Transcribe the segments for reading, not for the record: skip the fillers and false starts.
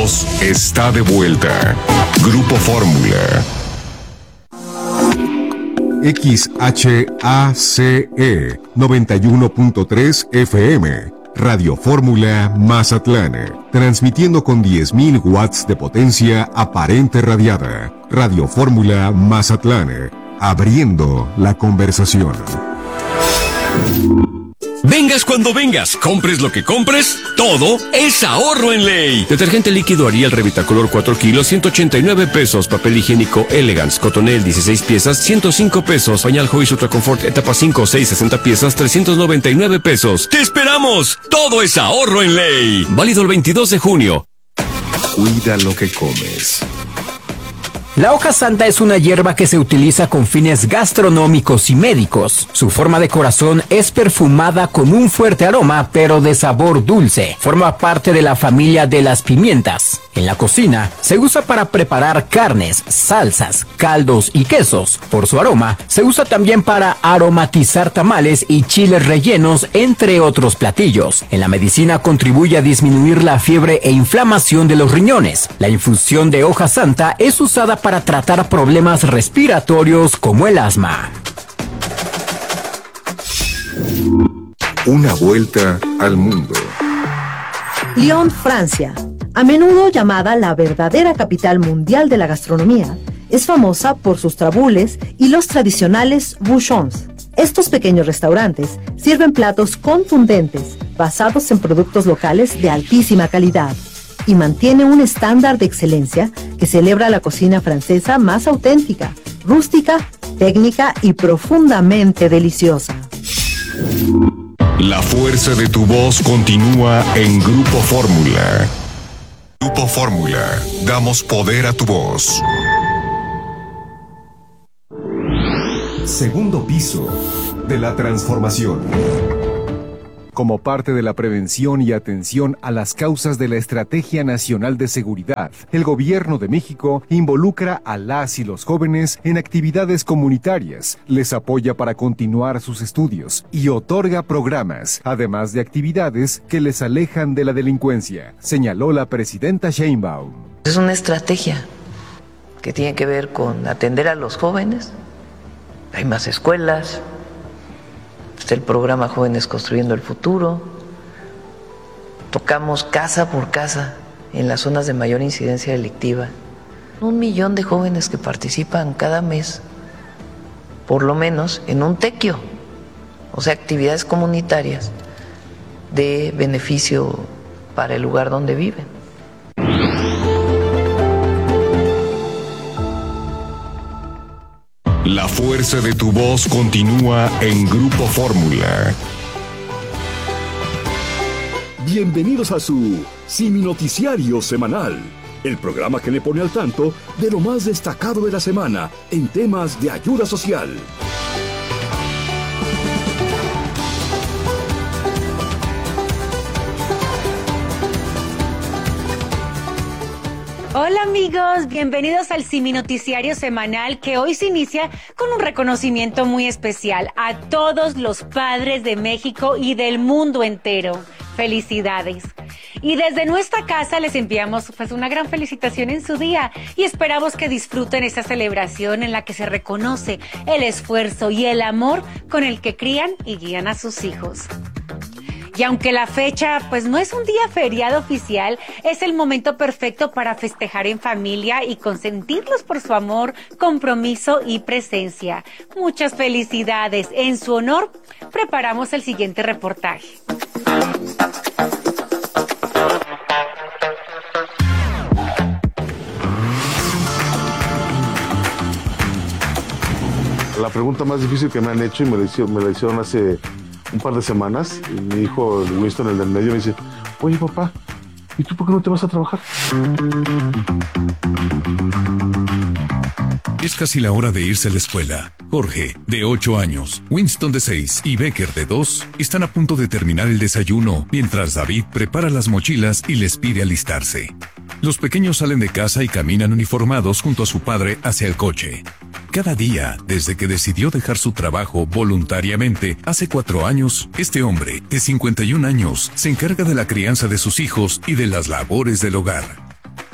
voz está de vuelta. Grupo Fórmula. XHACE 91.3 FM. Radio Fórmula Mazatlán. Transmitiendo con 10.000 watts de potencia aparente radiada. Radio Fórmula Mazatlán. Abriendo la conversación. Vengas cuando vengas, compres lo que compres, todo es ahorro en Ley. Detergente líquido Ariel Revitacolor 4 kilos, 189 pesos. Papel higiénico Elegance Cotonel 16 piezas, 105 pesos. Pañal Joyce Ultra Confort etapa 5, 6, 60 piezas, 399 pesos. ¡Te esperamos! Todo es ahorro en Ley. Válido el 22 de junio. Cuida lo que comes. La hoja santa es una hierba que se utiliza con fines gastronómicos y médicos. Su forma de corazón es perfumada con un fuerte aroma, pero de sabor dulce. Forma parte de la familia de las pimientas. En la cocina, se usa para preparar carnes, salsas, caldos y quesos. Por su aroma, se usa también para aromatizar tamales y chiles rellenos, entre otros platillos. En la medicina contribuye a disminuir la fiebre e inflamación de los riñones. La infusión de hoja santa es usada para tratar problemas respiratorios como el asma. Una vuelta al mundo. Lyon, Francia. A menudo llamada la verdadera capital mundial de la gastronomía, es famosa por sus trabules y los tradicionales bouchons. Estos pequeños restaurantes sirven platos contundentes, basados en productos locales de altísima calidad, y mantiene un estándar de excelencia que celebra la cocina francesa más auténtica, rústica, técnica y profundamente deliciosa. La fuerza de tu voz continúa en Grupo Fórmula. Grupo Fórmula, damos poder a tu voz. Segundo piso de la transformación. Como parte de la prevención y atención a las causas de la Estrategia Nacional de Seguridad, el Gobierno de México involucra a las y los jóvenes en actividades comunitarias, les apoya para continuar sus estudios y otorga programas, además de actividades que les alejan de la delincuencia, señaló la presidenta Sheinbaum. Es una estrategia que tiene que ver con atender a los jóvenes. Hay más escuelas. Está el programa Jóvenes Construyendo el Futuro. Tocamos casa por casa en las zonas de mayor incidencia delictiva. 1 millón de jóvenes que participan cada mes, por lo menos en un tequio, o sea, actividades comunitarias de beneficio para el lugar donde viven. La fuerza de tu voz continúa en Grupo Fórmula. Bienvenidos a su Simi Noticiario Semanal, el programa que le pone al tanto de lo más destacado de la semana en temas de ayuda social. Hola amigos, bienvenidos al Simi Noticiario Semanal, que hoy se inicia con un reconocimiento muy especial a todos los padres de México y del mundo entero. Felicidades. Y desde nuestra casa les enviamos una gran felicitación en su día y esperamos que disfruten esta celebración en la que se reconoce el esfuerzo y el amor con el que crían y guían a sus hijos. Y aunque la fecha no es un día feriado oficial, es el momento perfecto para festejar en familia y consentirlos por su amor, compromiso y presencia. Muchas felicidades. En su honor, preparamos el siguiente reportaje. La pregunta más difícil que me han hecho, y me la hicieron hace un par de semanas, y mi hijo Winston, el del medio, me dice: oye papá, ¿y tú por qué no te vas a trabajar? Es casi la hora de irse a la escuela. Jorge, de 8 años, Winston, de 6 y Becker, de 2, están a punto de terminar el desayuno, mientras David prepara las mochilas y les pide alistarse. Los pequeños salen de casa y caminan uniformados junto a su padre hacia el coche. Cada día, desde que decidió dejar su trabajo voluntariamente hace 4 años, este hombre, de 51 años, se encarga de la crianza de sus hijos y de las labores del hogar.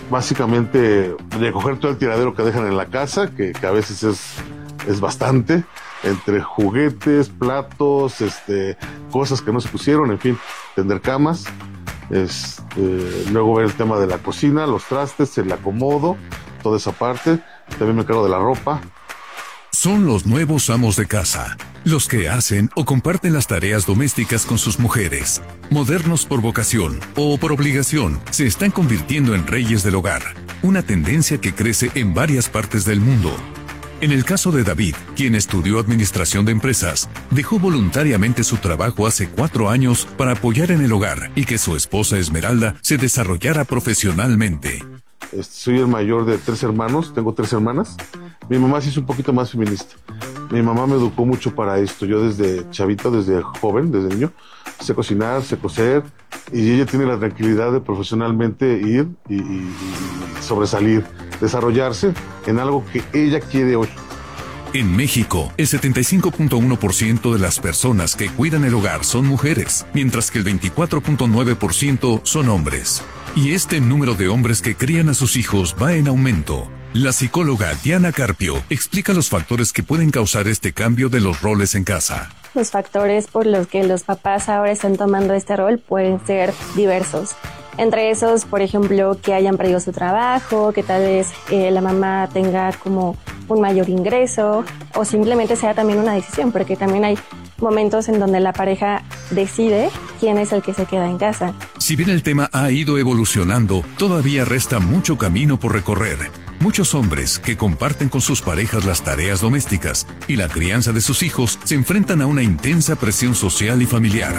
básicamente recoger todo el tiradero que dejan en la casa, que a veces es bastante, entre juguetes, platos, cosas que no se pusieron, en fin, tender camas, luego ver el tema de la cocina, los trastes, el acomodo, toda esa parte. También me encargo de la ropa. Son los nuevos amos de casa, los que hacen o comparten las tareas domésticas con sus mujeres. Modernos por vocación o por obligación, se están convirtiendo en reyes del hogar, una tendencia que crece en varias partes del mundo. En el caso de David, quien estudió administración de empresas, dejó voluntariamente su trabajo hace 4 años para apoyar en el hogar y que su esposa Esmeralda se desarrollara profesionalmente. Soy el mayor de 3 hermanos, tengo 3 hermanas. Mi mamá sí es un poquito más feminista. Mi mamá me educó mucho para esto. Yo desde chavito, desde joven, desde niño, sé cocinar, sé coser, y ella tiene la tranquilidad de profesionalmente ir y sobresalir, desarrollarse en algo que ella quiere hoy. En México, el 75.1% de las personas que cuidan el hogar son mujeres, mientras que el 24.9% son hombres. Y este número de hombres que crían a sus hijos va en aumento. La psicóloga Diana Carpio explica los factores que pueden causar este cambio de los roles en casa. Los factores por los que los papás ahora están tomando este rol pueden ser diversos. Entre esos, por ejemplo, que hayan perdido su trabajo, que tal vez la mamá tenga como un mayor ingreso, o simplemente sea también una decisión, porque también hay momentos en donde la pareja decide quién es el que se queda en casa. Si bien el tema ha ido evolucionando, todavía resta mucho camino por recorrer. Muchos hombres que comparten con sus parejas las tareas domésticas y la crianza de sus hijos se enfrentan a una intensa presión social y familiar.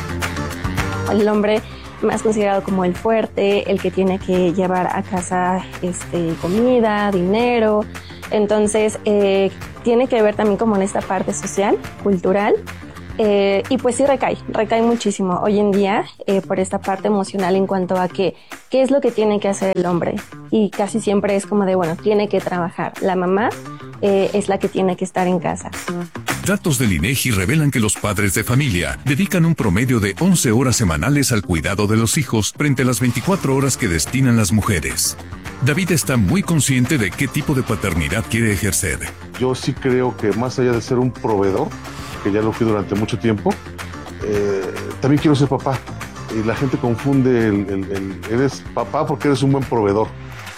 El hombre más considerado como el fuerte, el que tiene que llevar a casa comida, dinero. Entonces, tiene que ver también como en esta parte social, cultural, y pues sí recae muchísimo hoy en día por esta parte emocional en cuanto a qué es lo que tiene que hacer el hombre. Y casi siempre es como de, bueno, tiene que trabajar. La mamá es la que tiene que estar en casa. Datos del INEGI revelan que los padres de familia dedican un promedio de 11 horas semanales al cuidado de los hijos frente a las 24 horas que destinan las mujeres. David está muy consciente de qué tipo de paternidad quiere ejercer. Yo sí creo que más allá de ser un proveedor, que ya lo fui durante mucho tiempo, también quiero ser papá. Y la gente confunde eres papá porque eres un buen proveedor.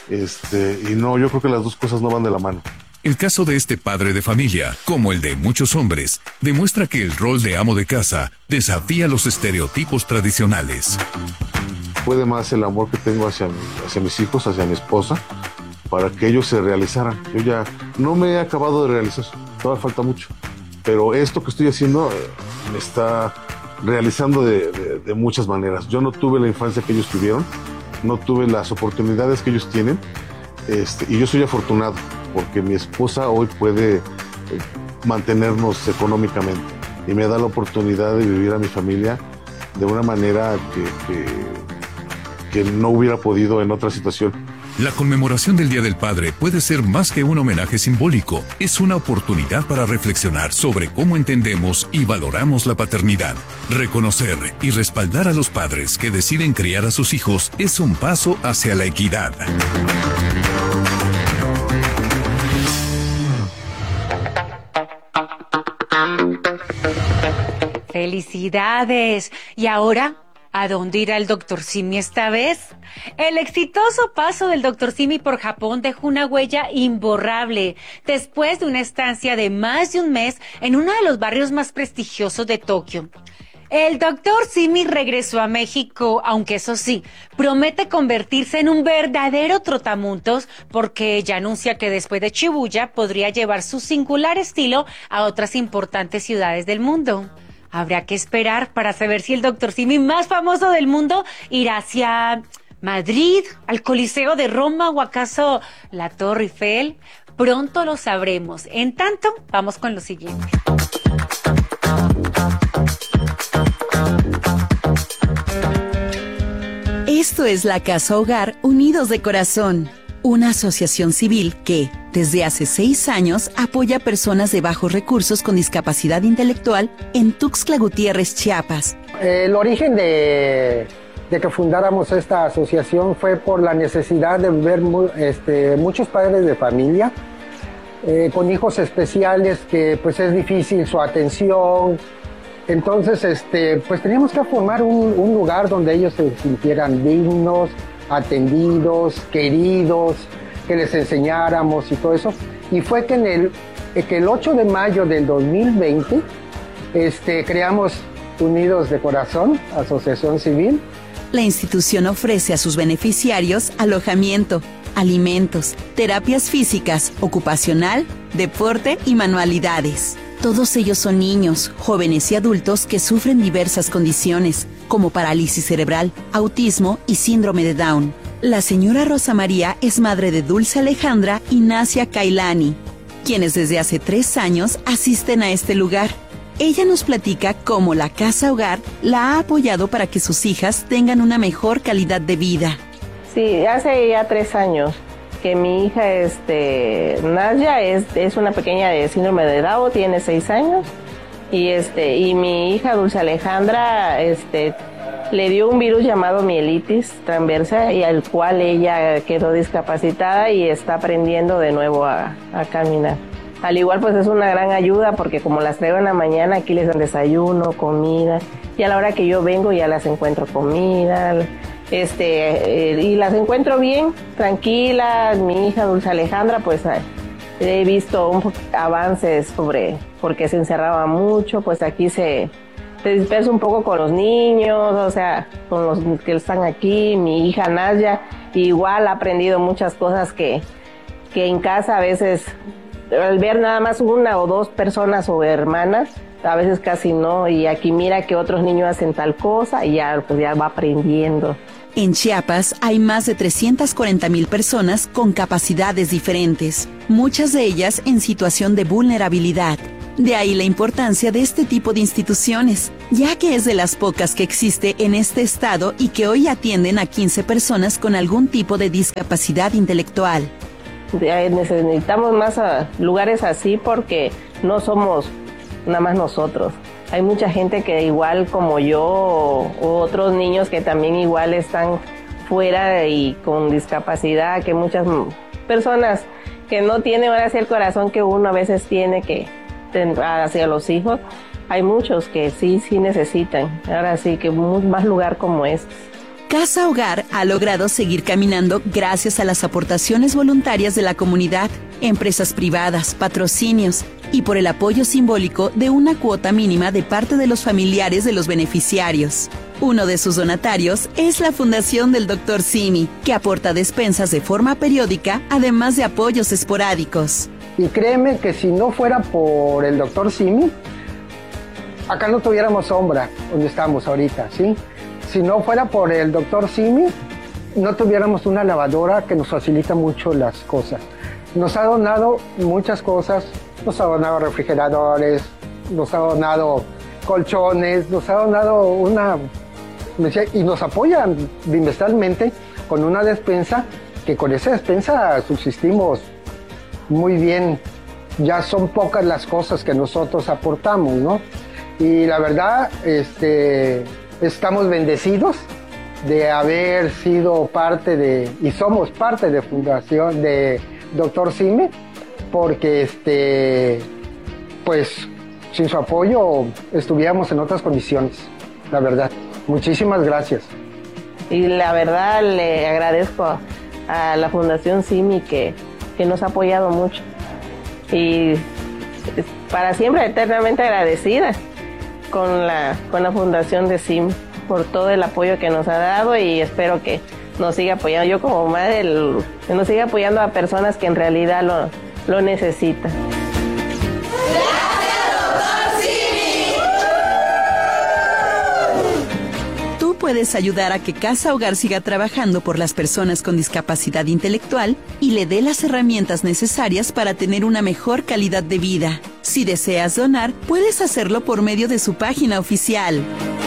Y no, yo creo que las dos cosas no van de la mano. El caso de este padre de familia, como el de muchos hombres, demuestra que el rol de amo de casa desafía los estereotipos tradicionales. Puede más el amor que tengo hacia mis hijos, hacia mi esposa, para que ellos se realizaran. Yo ya no me he acabado de realizar, todavía falta mucho. Pero esto que estoy haciendo me está realizando de muchas maneras. Yo no tuve la infancia que ellos tuvieron, no tuve las oportunidades que ellos tienen, y yo soy afortunado porque mi esposa hoy puede mantenernos económicamente y me da la oportunidad de vivir a mi familia de una manera que no hubiera podido en otra situación. La conmemoración del Día del Padre puede ser más que un homenaje simbólico. Es una oportunidad para reflexionar sobre cómo entendemos y valoramos la paternidad. Reconocer y respaldar a los padres que deciden criar a sus hijos es un paso hacia la equidad. ¡Felicidades! ¿Y ahora? ¿A dónde irá el Dr. Simi esta vez? El exitoso paso del Dr. Simi por Japón dejó una huella imborrable después de una estancia de más de un mes en uno de los barrios más prestigiosos de Tokio. El Dr. Simi regresó a México, aunque eso sí, promete convertirse en un verdadero trotamundos porque ya anuncia que después de Shibuya podría llevar su singular estilo a otras importantes ciudades del mundo. Habrá que esperar para saber si el Dr. Simi más famoso del mundo irá hacia Madrid, al Coliseo de Roma o acaso la Torre Eiffel. Pronto lo sabremos. En tanto, vamos con lo siguiente. Esto es la Casa Hogar Unidos de Corazón, una asociación civil que, desde hace 6 años, apoya a personas de bajos recursos con discapacidad intelectual en Tuxtla Gutiérrez, Chiapas. El origen de de que fundáramos esta asociación fue por la necesidad de ver muchos padres de familia con hijos especiales que pues es difícil su atención. Entonces pues teníamos que formar un lugar donde ellos se sintieran dignos, atendidos, queridos, que les enseñáramos y todo eso. Y fue que el 8 de mayo del 2020 creamos Unidos de Corazón, Asociación Civil. La institución ofrece a sus beneficiarios alojamiento, alimentos, terapias físicas, ocupacional, deporte y manualidades. Todos ellos son niños, jóvenes y adultos que sufren diversas condiciones, como parálisis cerebral, autismo y síndrome de Down. La señora Rosa María es madre de Dulce Alejandra y Nasia Kailani, quienes desde hace 3 años asisten a este lugar. Ella nos platica cómo la Casa Hogar la ha apoyado para que sus hijas tengan una mejor calidad de vida. Sí, hace ya 3 años que mi hija Nasia es una pequeña de síndrome de Down, tiene 6 años, y mi hija Dulce Alejandra le dio un virus llamado mielitis transversa y al cual ella quedó discapacitada y está aprendiendo de nuevo a caminar. Al igual pues es una gran ayuda porque como las traigo en la mañana, aquí les dan desayuno, comida, y a la hora que yo vengo ya las encuentro comida, y las encuentro bien, tranquilas. Mi hija Dulce Alejandra pues he visto avances porque se encerraba mucho, pues aquí se dispersa un poco con los niños, o sea, con los que están aquí. Mi hija Nasia igual ha aprendido muchas cosas que en casa a veces, al ver nada más 1 o 2 personas o hermanas, a veces casi no, y aquí mira que otros niños hacen tal cosa y ya va aprendiendo. En Chiapas hay más de 340,000 personas con capacidades diferentes, muchas de ellas en situación de vulnerabilidad. De ahí la importancia de este tipo de instituciones, ya que es de las pocas que existe en este estado y que hoy atienden a 15 personas con algún tipo de discapacidad intelectual. Necesitamos más lugares así porque no somos nada más nosotros. Hay mucha gente que igual como yo o otros niños que también igual están fuera y con discapacidad, que muchas personas que no tienen ahora sí el corazón que uno a veces tiene que hacia los hijos, hay muchos que sí necesitan. Ahora sí que más lugar como este. Casa Hogar ha logrado seguir caminando gracias a las aportaciones voluntarias de la comunidad, empresas privadas, patrocinios y por el apoyo simbólico de una cuota mínima de parte de los familiares de los beneficiarios. Uno de sus donatarios es la Fundación del Dr. Simi, que aporta despensas de forma periódica, además de apoyos esporádicos. Y créeme que si no fuera por el Dr. Simi, acá no tuviéramos sombra donde estamos ahorita, ¿sí? Si no fuera por el Dr. Simi, no tuviéramos una lavadora que nos facilita mucho las cosas. Nos ha donado muchas cosas, nos ha donado refrigeradores, nos ha donado colchones, nos ha donado y nos apoyan bimestralmente con una despensa, que con esa despensa subsistimos muy bien. Ya son pocas las cosas que nosotros aportamos, ¿no? Y la verdad, estamos bendecidos de haber sido parte y somos parte de Fundación de Dr. Simi, porque pues sin su apoyo estuviéramos en otras condiciones, la verdad. Muchísimas gracias. Y la verdad le agradezco a la Fundación Simi que nos ha apoyado mucho. Y para siempre eternamente agradecida con la Fundación de Simi por todo el apoyo que nos ha dado, y espero que nos siga apoyando. Yo como madre, que nos siga apoyando a personas que en realidad lo necesitan. Tú puedes ayudar a que Casa Hogar siga trabajando por las personas con discapacidad intelectual y le dé las herramientas necesarias para tener una mejor calidad de vida. Si deseas donar, puedes hacerlo por medio de su página oficial.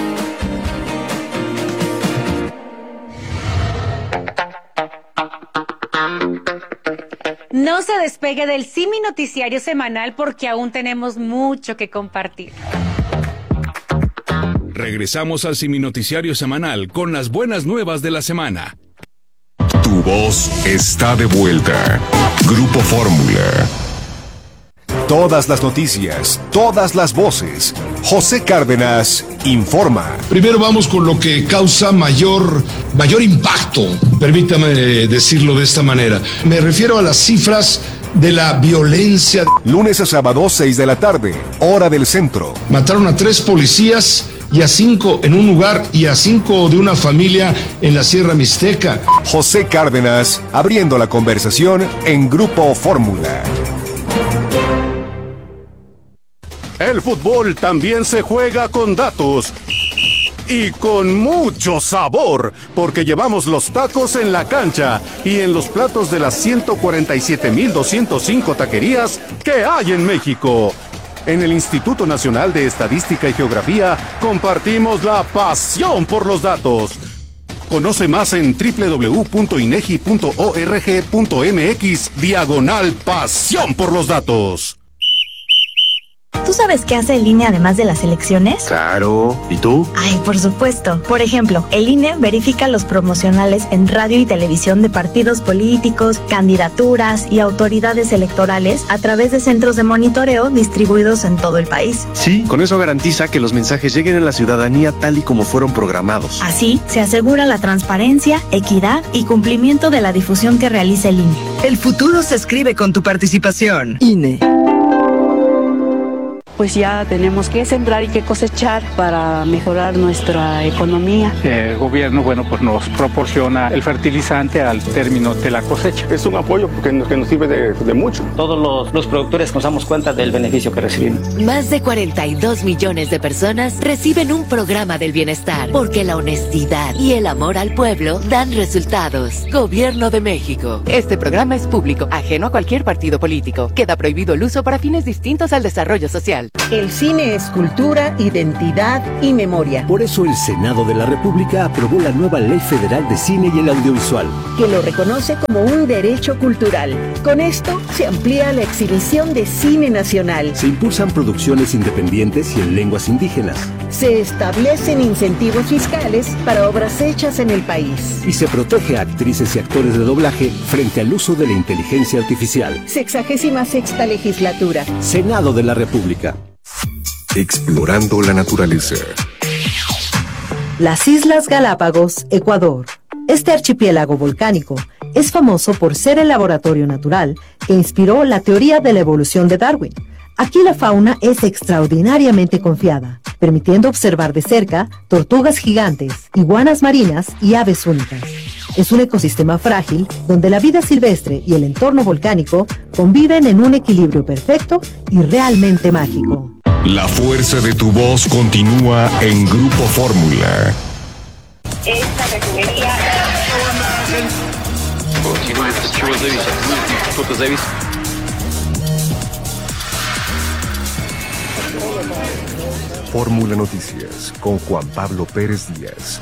No se despegue del Simi Noticiario Semanal porque aún tenemos mucho que compartir. Regresamos al Siminoticiario semanal con las buenas nuevas de la semana. Tu voz está de vuelta. Grupo Fórmula. Todas las noticias, todas las voces. José Cárdenas informa. Primero vamos con lo que causa mayor impacto, permítame decirlo de esta manera. Me refiero a las cifras de la violencia. Lunes a sábado, 6 de la tarde, hora del centro. Mataron a 3 policías y a 5 en un lugar y a 5 de una familia en la Sierra Mixteca. José Cárdenas, abriendo la conversación en Grupo Fórmula. El fútbol también se juega con datos y con mucho sabor, porque llevamos los tacos en la cancha y en los platos de las 147,205 taquerías que hay en México. En el Instituto Nacional de Estadística y Geografía compartimos la pasión por los datos. Conoce más en www.inegi.org.mx/pasión por los datos. ¿Tú sabes qué hace el INE además de las elecciones? Claro, ¿y tú? Ay, por supuesto. Por ejemplo, el INE verifica los promocionales en radio y televisión de partidos políticos, candidaturas y autoridades electorales a través de centros de monitoreo distribuidos en todo el país. Sí, con eso garantiza que los mensajes lleguen a la ciudadanía tal y como fueron programados. Así, se asegura la transparencia, equidad y cumplimiento de la difusión que realiza el INE. El futuro se escribe con tu participación. INE. Pues ya tenemos que sembrar y que cosechar para mejorar nuestra economía. El gobierno, pues nos proporciona el fertilizante al término de la cosecha. Es un apoyo que nos sirve de mucho. Todos los productores nos damos cuenta del beneficio que recibimos. Más de 42 millones de personas reciben un programa del bienestar, porque la honestidad y el amor al pueblo dan resultados. Gobierno de México. Este programa es público, ajeno a cualquier partido político. Queda prohibido el uso para fines distintos al desarrollo social. El cine es cultura, identidad y memoria. Por eso el Senado de la República aprobó la nueva Ley Federal de Cine y el Audiovisual, que lo reconoce como un derecho cultural. Con esto se amplía la exhibición de cine nacional. Se impulsan producciones independientes y en lenguas indígenas. Se establecen incentivos fiscales para obras hechas en el país. Y se protege a actrices y actores de doblaje frente al uso de la inteligencia artificial. 66ª legislatura. Senado de la República. Explorando la naturaleza. Las Islas Galápagos, Ecuador. Este archipiélago volcánico es famoso por ser el laboratorio natural que inspiró la teoría de la evolución de Darwin. Aquí la fauna es extraordinariamente confiada, permitiendo observar de cerca tortugas gigantes, iguanas marinas y aves únicas. Es un ecosistema frágil donde la vida silvestre y el entorno volcánico conviven en un equilibrio perfecto y realmente mágico. La fuerza de tu voz continúa en Grupo Fórmula. Esta refinería... Fórmula Noticias con Juan Pablo Pérez Díaz.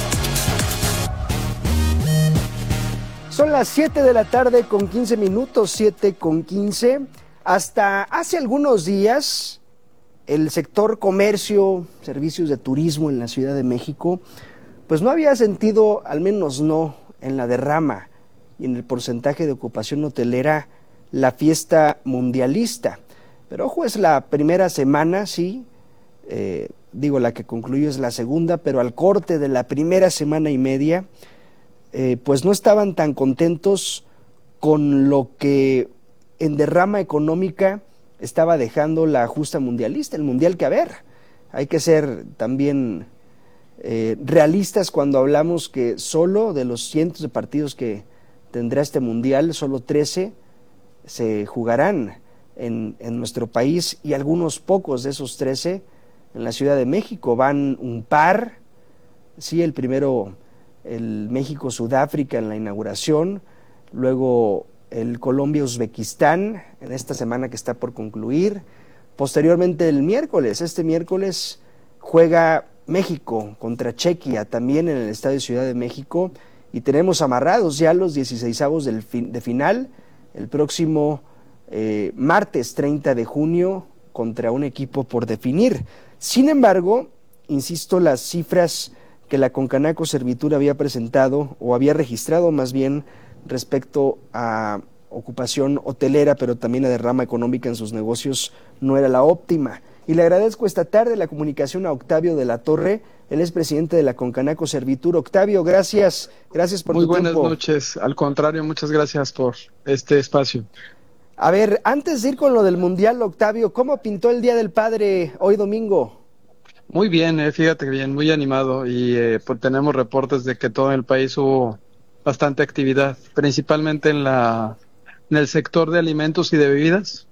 Son las 7 de la tarde con 15 minutos, 7 con 15. Hasta hace algunos días, el sector comercio, servicios de turismo en la Ciudad de México, pues no había sentido, al menos no en la derrama y en el porcentaje de ocupación hotelera, la fiesta mundialista. Pero ojo, es la primera semana, sí, la que concluyó es la segunda, pero al corte de la primera semana y media, pues no estaban tan contentos con lo que en derrama económica estaba dejando la justa mundialista, el mundial que, a ver, hay que ser también realistas cuando hablamos que solo de los cientos de partidos que tendrá este mundial, solo 13 se jugarán en nuestro país, y algunos pocos de esos 13 en la Ciudad de México. Van un par, sí, el primero el México-Sudáfrica en la inauguración, luego el Colombia-Uzbekistán en esta semana que está por concluir, posteriormente este miércoles juega México contra Chequia también en el Estadio Ciudad de México, y tenemos amarrados ya los 16avos de final el próximo martes 30 de junio contra un equipo por definir. Sin embargo, insisto, las cifras que la Concanaco Servitur había presentado, o había registrado más bien, respecto a ocupación hotelera, pero también a derrama económica en sus negocios, no era la óptima. Y le agradezco esta tarde la comunicación a Octavio de la Torre, él es presidente de la Concanaco Servitur. Octavio, gracias por tu tiempo. Muy buenas noches, al contrario, muchas gracias por este espacio. A ver, antes de ir con lo del Mundial, Octavio, ¿cómo pintó el Día del Padre hoy domingo? Muy bien, fíjate bien, muy animado y pues tenemos reportes de que todo el país hubo bastante actividad, principalmente en el sector de alimentos y de bebidas,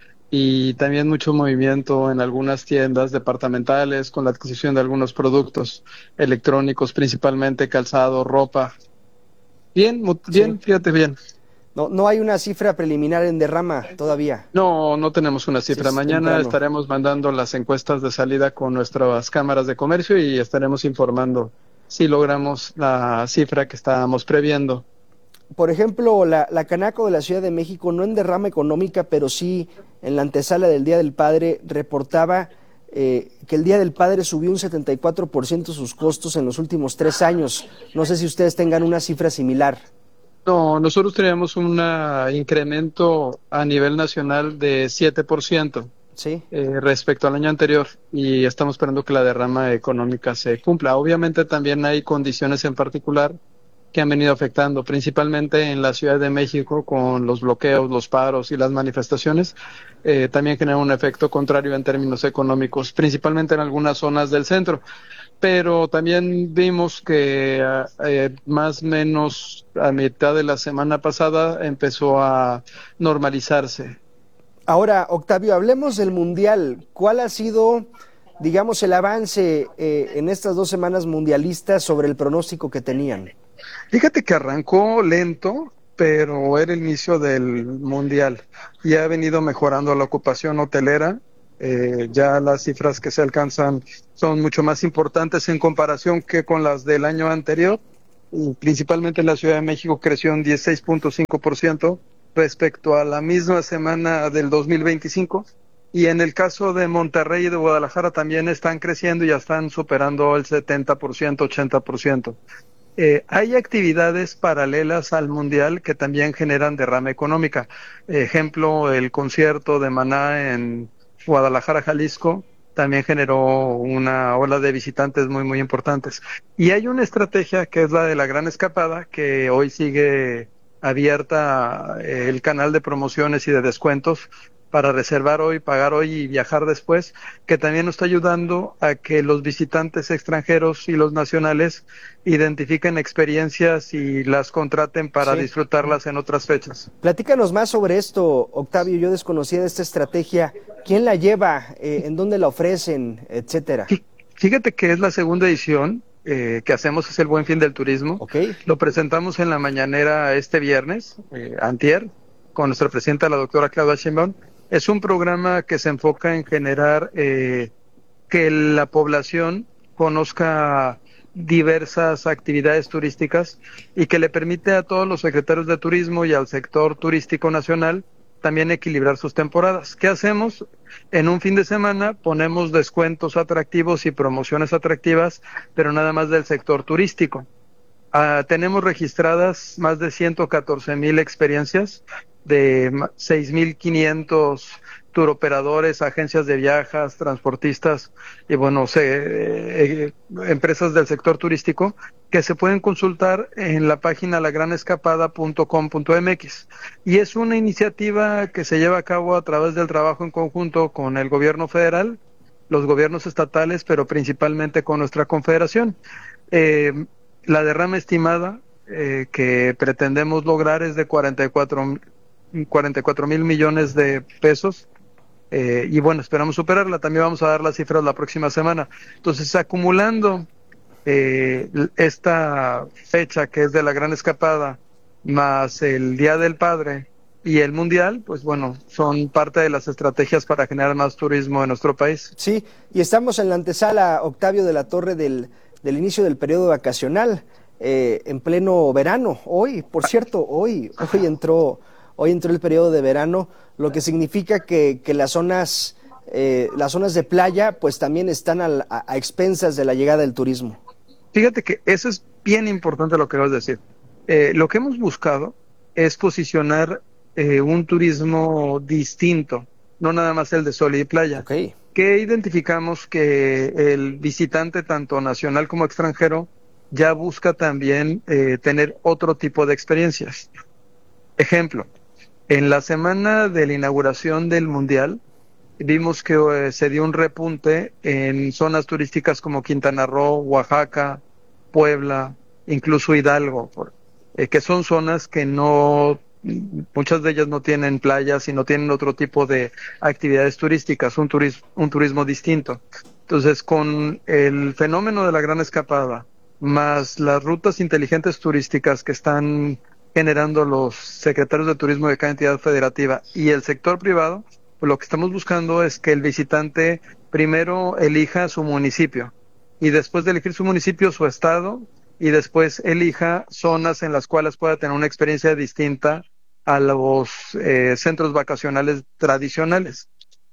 y también mucho movimiento en algunas tiendas departamentales con la adquisición de algunos productos electrónicos, principalmente calzado, ropa. Bien, fíjate bien. No hay una cifra preliminar en derrama todavía. No tenemos una cifra. Mañana estaremos mandando las encuestas de salida con nuestras cámaras de comercio y estaremos informando si logramos la cifra que estábamos previendo. Por ejemplo, la Canaco de la Ciudad de México, no en derrama económica, pero sí en la antesala del Día del Padre, reportaba que el Día del Padre subió un 74% sus costos en los últimos 3 años. No sé si ustedes tengan una cifra similar. No, nosotros tenemos un incremento a nivel nacional de 7%. Sí. Respecto al año anterior, y estamos esperando que la derrama económica se cumpla. Obviamente también hay condiciones en particular que han venido afectando, principalmente en la Ciudad de México con los bloqueos, los paros y las manifestaciones, también genera un efecto contrario en términos económicos, principalmente en algunas zonas del centro. Pero también vimos que más o menos a mitad de la semana pasada empezó a normalizarse. Ahora, Octavio, hablemos del Mundial. ¿Cuál ha sido, digamos, el avance en estas 2 semanas mundialistas sobre el pronóstico que tenían? Fíjate que arrancó lento, pero era el inicio del Mundial. Ya ha venido mejorando la ocupación hotelera. Ya las cifras que se alcanzan son mucho más importantes en comparación que con las del año anterior. Y principalmente en la Ciudad de México creció un 16.5%. respecto a la misma semana del 2025, y en el caso de Monterrey y de Guadalajara también están creciendo y ya están superando el 70%, 80%. Hay actividades paralelas al Mundial que también generan derrama económica. Ejemplo, el concierto de Maná en Guadalajara, Jalisco, también generó una ola de visitantes muy, muy importantes. Y hay una estrategia que es la de la Gran Escapada, que hoy sigue abierta el canal de promociones y de descuentos para reservar hoy, pagar hoy y viajar después, que también nos está ayudando a que los visitantes extranjeros y los nacionales identifiquen experiencias y las contraten para disfrutarlas en otras fechas. Platícanos más sobre esto, Octavio. Yo desconocía de esta estrategia. ¿Quién la lleva? ¿En dónde la ofrecen? Etcétera. Fíjate que es la segunda edición que hacemos, es el Buen Fin del Turismo. Okay. Lo presentamos en la mañanera este viernes, antier, con nuestra presidenta, la doctora Claudia Sheinbaum. Es un programa que se enfoca en generar que la población conozca diversas actividades turísticas y que le permite a todos los secretarios de turismo y al sector turístico nacional también equilibrar sus temporadas. ¿Qué hacemos? En un fin de semana ponemos descuentos atractivos y promociones atractivas, pero nada más del sector turístico. Tenemos registradas más de 114,000 experiencias de 6,500 turoperadores, agencias de viajes, transportistas y empresas del sector turístico que se pueden consultar en la página lagranescapada.com.mx. Y es una iniciativa que se lleva a cabo a través del trabajo en conjunto con el gobierno federal, los gobiernos estatales, pero principalmente con nuestra confederación. La derrama estimada que pretendemos lograr es de 44,000 millones de pesos. Y bueno, esperamos superarla. También vamos a dar las cifras la próxima semana. Entonces, acumulando esta fecha que es de la Gran Escapada más el Día del Padre y el Mundial, pues bueno, son parte de las estrategias para generar más turismo en nuestro país. Sí, y estamos en la antesala, Octavio de la Torre, del inicio del periodo vacacional, en pleno verano. Hoy, por cierto, hoy entró el periodo de verano, lo que significa que las zonas las zonas de playa pues también están a expensas de la llegada del turismo. Fíjate que eso es bien importante lo que vas a decir. Lo que hemos buscado es posicionar un turismo distinto, no nada más el de sol y playa. Okay. Que identificamos que el visitante, tanto nacional como extranjero, ya busca también tener otro tipo de experiencias. Ejemplo, en la semana de la inauguración del Mundial, vimos que se dio un repunte en zonas turísticas como Quintana Roo, Oaxaca, Puebla, incluso Hidalgo, que son zonas que no, muchas de ellas no tienen playas y no tienen otro tipo de actividades turísticas, un turismo distinto. Entonces, con el fenómeno de la Gran Escapada, más las rutas inteligentes turísticas que están generando los secretarios de turismo de cada entidad federativa y el sector privado, pues lo que estamos buscando es que el visitante primero elija su municipio y después de elegir su municipio, su estado, y después elija zonas en las cuales pueda tener una experiencia distinta a los centros vacacionales tradicionales.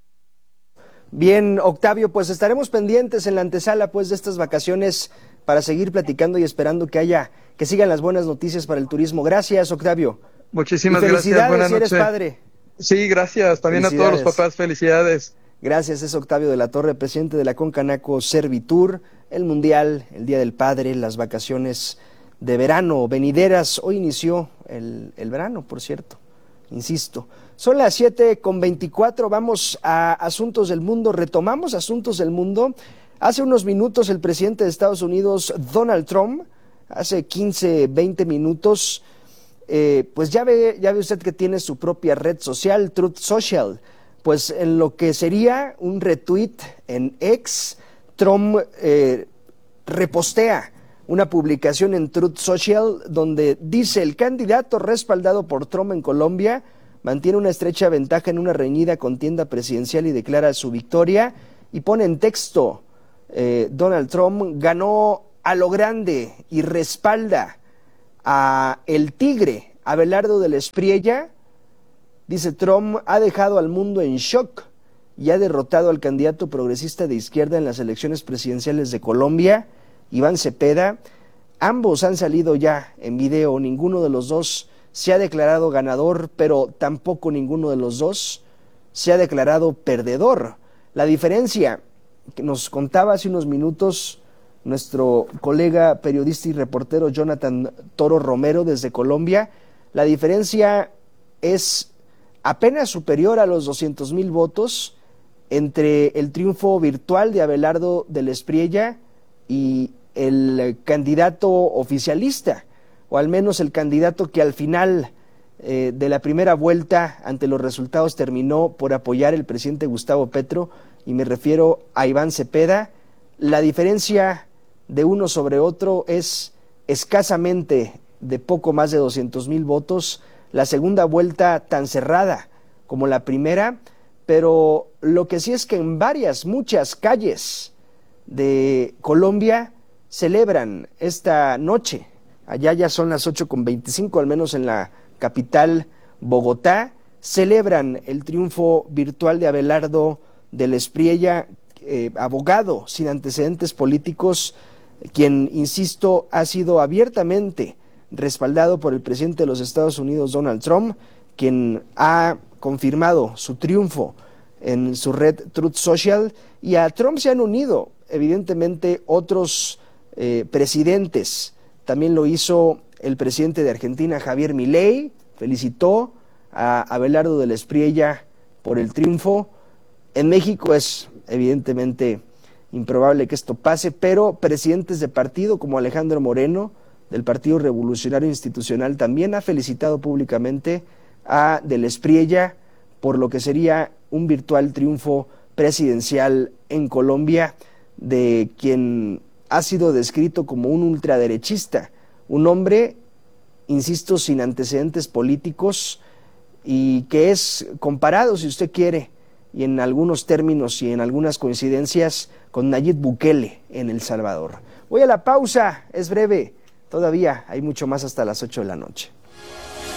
Bien, Octavio, pues estaremos pendientes en la antesala pues de estas vacaciones para seguir platicando y esperando que sigan las buenas noticias para el turismo. Gracias, Octavio. Muchísimas gracias. Buenas noches. Si eres padre. Sí, gracias. También a todos los papás, felicidades. Gracias, es Octavio de la Torre, presidente de la Concanaco Servitur, el Mundial, el Día del Padre, las vacaciones de verano venideras. Hoy inició el verano, por cierto, insisto. Son las 7:24, vamos a Asuntos del Mundo, retomamos Asuntos del Mundo. Hace unos minutos el presidente de Estados Unidos, Donald Trump, hace 15, 20 minutos, pues ya ve usted que tiene su propia red social, Truth Social. Pues en lo que sería un retweet en X, Trump repostea una publicación en Truth Social donde dice: el candidato respaldado por Trump en Colombia mantiene una estrecha ventaja en una reñida contienda presidencial y declara su victoria, y pone en texto: Donald Trump ganó a lo grande y respalda a el tigre Abelardo del Espriella. Dice: Trump ha dejado al mundo en shock y ha derrotado al candidato progresista de izquierda en las elecciones presidenciales de Colombia, Iván Cepeda. Ambos han salido ya en video, ninguno de los dos se ha declarado ganador, pero tampoco ninguno de los dos se ha declarado perdedor. La diferencia que nos contaba hace unos minutos nuestro colega periodista y reportero Jonathan Toro Romero desde Colombia, la diferencia es apenas superior a los 200,000 votos entre el triunfo virtual de Abelardo del Espriella y el candidato oficialista, o al menos el candidato que al final de la primera vuelta ante los resultados terminó por apoyar el presidente Gustavo Petro, y me refiero a Iván Cepeda. La diferencia de uno sobre otro es escasamente de poco más de 200,000 votos. La segunda vuelta tan cerrada como la primera, pero lo que sí es que en muchas calles de Colombia celebran esta noche. Allá ya son las 8:25, al menos en la capital Bogotá, celebran el triunfo virtual de Abelardo del Espriella, abogado sin antecedentes políticos, quien, insisto, ha sido abiertamente respaldado por el presidente de los Estados Unidos, Donald Trump, quien ha confirmado su triunfo en su red Truth Social, y a Trump se han unido evidentemente otros presidentes. También lo hizo el presidente de Argentina, Javier Milei, felicitó a Abelardo del Espriella por el triunfo. En México es evidentemente improbable que esto pase, pero presidentes de partido como Alejandro Moreno, del Partido Revolucionario Institucional, también ha felicitado públicamente a del Espriella por lo que sería un virtual triunfo presidencial en Colombia, de quien ha sido descrito como un ultraderechista, un hombre, insisto, sin antecedentes políticos, y que es comparado, si usted quiere, y en algunos términos y en algunas coincidencias, con Nayib Bukele en El Salvador. Voy a la pausa, es breve, todavía hay mucho más hasta las 8 de la noche.